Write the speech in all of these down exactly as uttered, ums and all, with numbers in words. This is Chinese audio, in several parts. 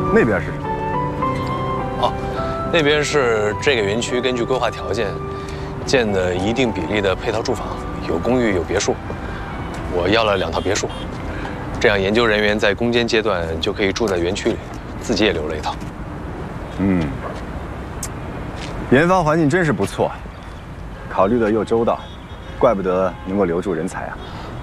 那边是什么？ 哦，那边是这个园区根据规划条件建的一定比例的配套住房，有公寓有别墅。我要了两套别墅，这样研究人员在攻坚阶段就可以住在园区里，自己也留了一套。 嗯，研发环境真是不错，考虑的又周到，怪不得能够留住人才啊。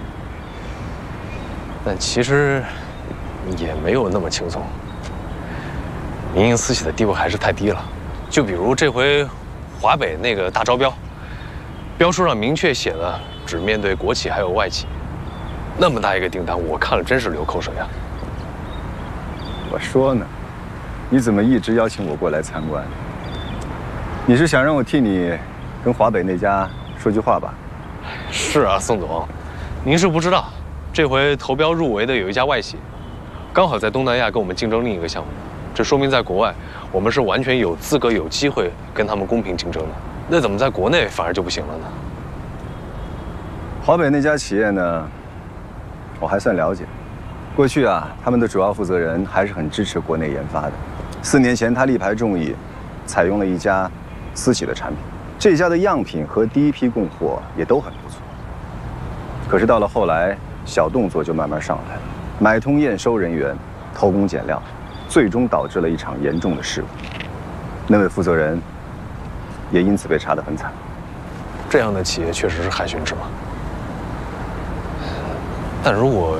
但其实也没有那么轻松。民营私企的地位还是太低了。就比如这回华北那个大招标，标书上明确写了只面对国企还有外企，那么大一个订单，我看了真是流口水啊。 我说呢，你怎么一直邀请我过来参观？你是想让我替你跟华北那家说句话吧？ 是啊，宋总，您是不知道，这回投标入围的有一家外企，刚好在东南亚跟我们竞争另一个项目，这说明在国外我们是完全有资格、有机会跟他们公平竞争的。那怎么在国内反而就不行了呢？ 华北那家企业呢，我还算了解。过去啊，他们的主要负责人还是很支持国内研发的。四年前，他力排众议，采用了一家私企的产品，这家的样品和第一批供货也都很不错。可是到了后来，小动作就慢慢上来了，买通验收人员，偷工减料，最终导致了一场严重的事故。那位负责人也因此被查得很惨。 这样的企业确实是害群之马。但如果